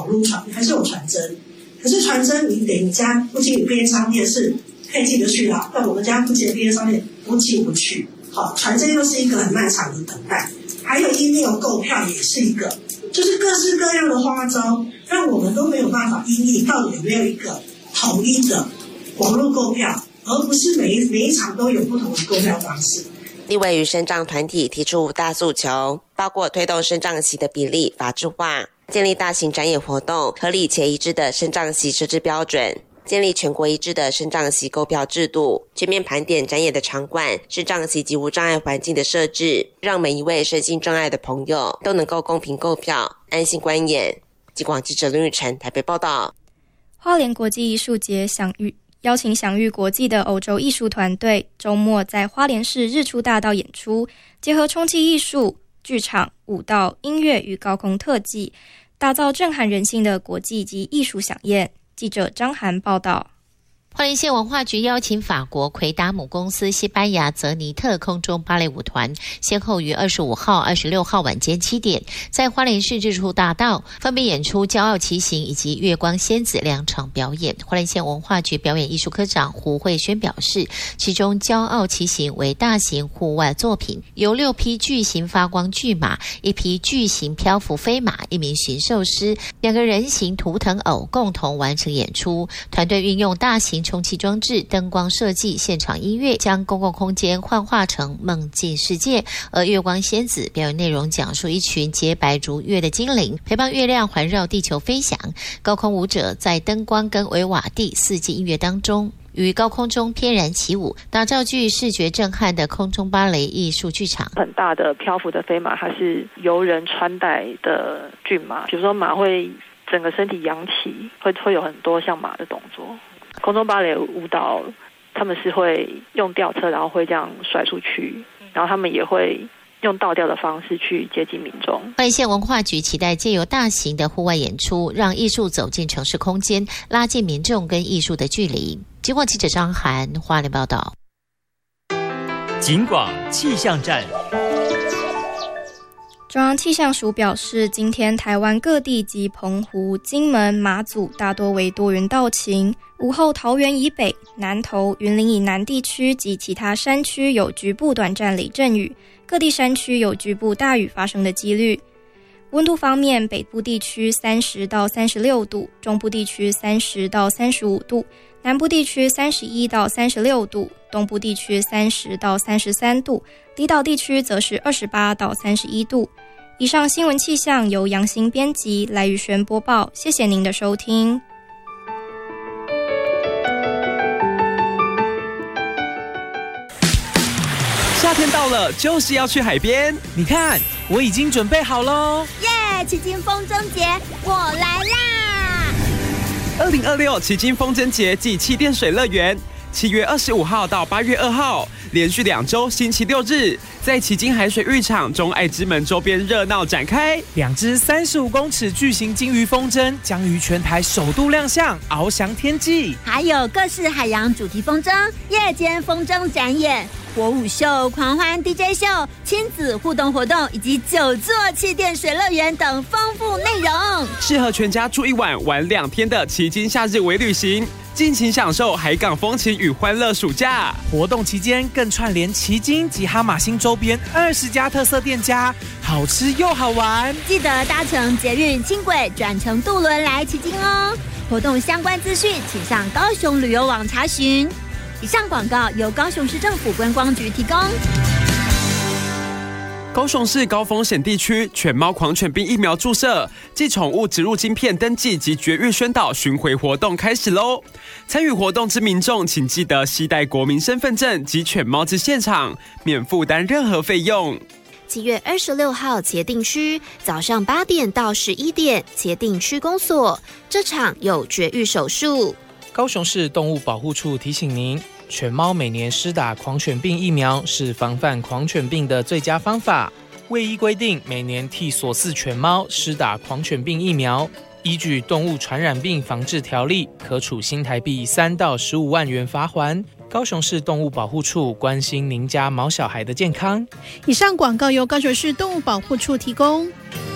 网络传，还是有传真。可是传真你得你家附近有便利商店是可以进得去的，但我们家附近的便利商店不进不去。好，传真又是一个很漫长的等待，还有email购票也是一个，就是各式各样的花招，让我们都没有办法因应到底有没有一个统一的网络购票，而不是每一场都有不同的购票方式。 立委与身障团体提出5大诉求，包括推动身障席的比例法制化，建立大型展演活动合理且一致的身障席设置标准，建立全国一致的身障席购票制度，全面盘点展演的场馆、身障席及无障碍环境的设置，让每一位身心障碍的朋友都能够公平购票、安心观演。警广记者林雨辰台北报道。 花莲国际艺术节邀请享誉国际的欧洲艺术团队，周末在花莲市日出大道演出，结合充气艺术、剧场、舞蹈、音乐与高空特技，打造震撼人心的国际级艺术飨宴。记者张涵报道。 花莲县文化局邀请法国奎达母公司西班牙泽尼特空中芭蕾舞团，先后于25号、26号晚间7点，在花莲市日出大道分别演出《骄傲骑行》以及《月光仙子》2场表演。花莲县文化局表演艺术科长胡慧轩表示，其中《骄傲骑行》为大型户外作品，由6匹巨型发光巨马、1匹巨型漂浮飞马、1名驯兽师、2个人形图腾偶共同完成演出。团队运用大型充气装置、灯光设计、现场音乐，将公共空间幻化成梦境世界。而月光仙子表演内容讲述一群洁白如月的精灵陪伴月亮环绕地球飞翔，高空舞者在灯光跟维瓦蒂4季音乐当中于高空中翩然起舞，打造具视觉震撼的空中芭蕾艺术剧场。 很大的漂浮的飞马，它是由人穿戴的骏马，比如说马会整个身体扬起，会有很多像马的动作。空中芭蕾舞蹈他们是会用吊车，然后会这样甩出去，然后他们也会用倒吊的方式去接近民众。 花莲县文化局期待借由大型的户外演出，让艺术走进城市空间，拉近民众跟艺术的距离。警广记者张涵花莲报道。 警广气象站。 中央气象署表示，今天台湾各地及澎湖、金门、马祖大多为多云到晴，午后桃园以北、南投、云林以南地区及其他山区有局部短暂雷阵雨，各地山区有局部大雨发生的几率。温度方面，北部地区30到36度，中部地区30到35度，南部地区31到36度，东部地区30到33度，离岛地区则是28到31度。以上新闻气象由杨欣编辑，赖玉轩播报，谢谢您的收听。 夏天到了，就是要去海边。你看，我已经准备好咯。 耶！奇经风筝节，我来啦 ！2026奇经风筝节暨气垫水乐园，7月25号到8月2号，连续2周星期6日，在旗津海水浴场中爱之门周边热闹展开。 2只35公尺巨型鲸鱼风筝将于全台首度亮相，翱翔天际。 还有各式海洋主题风筝、夜间风筝展演、火舞秀、狂欢 DJ 秀、亲子互动活动以及9座气垫水乐园等丰富内容， 适合全家住1晚玩2天的旗津夏日微旅行，尽情享受海港风情与欢乐暑假。 活动期间更串联旗津及哈马星周边20家特色店家，好吃又好玩。 记得搭乘捷运轻轨转乘渡轮来旗津哦。活动相关资讯请上高雄旅游网查询。以上广告由高雄市政府观光局提供。 高雄市高风险地区犬猫狂犬病疫苗注射暨宠物植入晶片登记及绝育宣导巡回活动开始喽！参与活动之民众，请记得携带国民身份证及犬猫至现场，免负担任何费用。 7月26号茄萣区早上8点到11点，茄萣区公所这场有绝育手术。 高雄市动物保护处提醒您，犬猫每年施打狂犬病疫苗是防范狂犬病的最佳方法。卫医规定，每年替所饲犬猫施打狂犬病疫苗，依据动物传染病防治条例，可处新台币3到15万元罚锾。高雄市动物保护处关心您家毛小孩的健康。 以上广告由高雄市动物保护处提供。